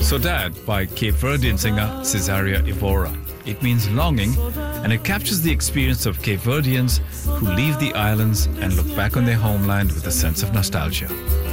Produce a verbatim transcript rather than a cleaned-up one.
Saudade by Cape Verdean singer Cesaria Evora. It means longing, and it captures the experience of Cape Verdeans who leave the islands and look back on their homeland with a sense of nostalgia.